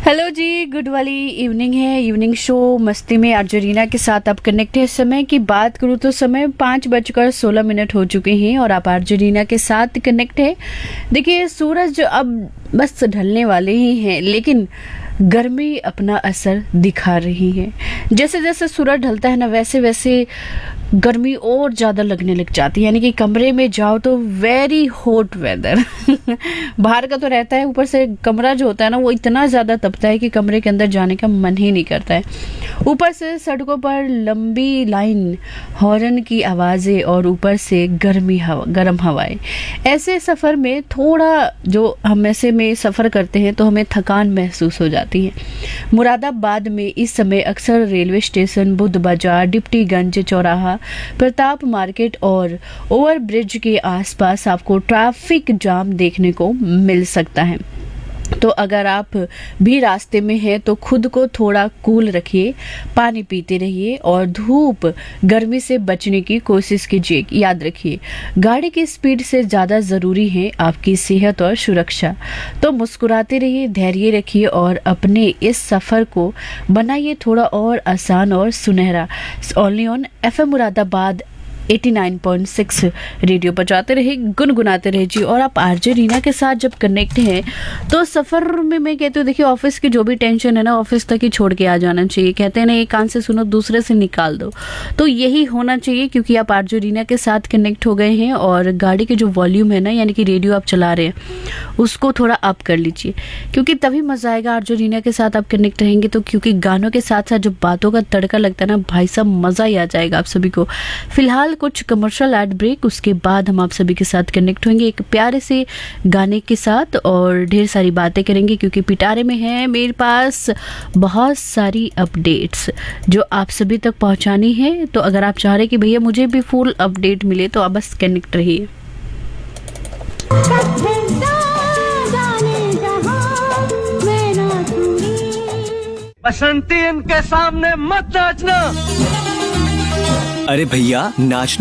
Hello जी, good वाली evening है। Evening show मस्ती में अर्जेंटीना के साथ आप कनेक्ट है। समय की बात करूँ तो समय 5:16 हो चुके हैं और आप अर्जेंटीना के साथ कनेक्ट है। देखिए, सूरज अब बस ढलने वाले ही हैं, लेकिन गर्मी अपना असर दिखा रही है। जैसे जैसे सूरज ढलता है ना, वैसे वैसे गर्मी और ज़्यादा लगने लग जाती है। यानी कि कमरे में जाओ तो वेरी हॉट वेदर बाहर का तो रहता है, ऊपर से कमरा जो होता है ना, वो इतना ज़्यादा तपता है कि कमरे के अंदर जाने का मन ही नहीं करता है। ऊपर से सड़कों पर लंबी लाइन, हॉर्न की आवाज़ें और ऊपर से गर्म हवाएं। ऐसे सफ़र में थोड़ा जो हम ऐसे में सफ़र करते हैं तो हमें थकान महसूस हो जाती है। मुरादाबाद में इस समय अक्सर रेलवे स्टेशन, बुद्ध बाजार, डिप्टीगंज चौराहा, प्रताप मार्केट और ओवरब्रिज के आसपास आपको ट्रैफिक जाम देखने को मिल सकता है। तो अगर आप भी रास्ते में हैं तो खुद को थोड़ा कूल रखिए, पानी पीते रहिए और धूप गर्मी से बचने की कोशिश कीजिए। याद रखिए, गाड़ी की स्पीड से ज़्यादा ज़रूरी है आपकी सेहत और सुरक्षा। तो मुस्कुराते रहिए, धैर्य रखिए और अपने इस सफ़र को बनाइए थोड़ा और आसान और सुनहरा। Only on FM Moradabad 89.6 radio पर जाते रहे, गुनगुनाते रहे जी। और आप आरजे रीना के साथ जब कनेक्ट हैं तो सफ़र में मैं कहती हूँ, देखिए ऑफिस की जो भी टेंशन है ना, ऑफिस तक ही छोड़ के आ जाना चाहिए। कहते हैं ना, एक कान से सुनो दूसरे से निकाल दो, तो यही होना चाहिए। क्योंकि आप आरजे रीना के साथ कनेक्ट हो गए हैं और गाड़ी के जो वॉल्यूम है ना, यानी कि रेडियो आप चला रहे हैं, उसको थोड़ा अप कर लीजिए, क्योंकि तभी मज़ा आएगा आरजे रीना के साथ आप कनेक्ट रहेंगे तो। क्योंकि गानों के साथ साथ जो बातों का तड़का लगता है ना, भाई साहब मज़ा ही आ जाएगा आप सभी को। फिलहाल कुछ कमर्शियल एड ब्रेक, उसके बाद हम आप सभी के साथ कनेक्ट होंगे एक प्यारे से गाने के साथ और ढेर सारी बातें करेंगे। क्योंकि पिटारे में है मेरे पास बहुत सारी अपडेट्स जो आप सभी तक पहुंचानी है। तो अगर आप चाह रहे कि भैया मुझे भी फुल अपडेट मिले तो आप बस कनेक्ट रहिए। बसंती इनके सामने मत नाचना। अरे भैया नाचना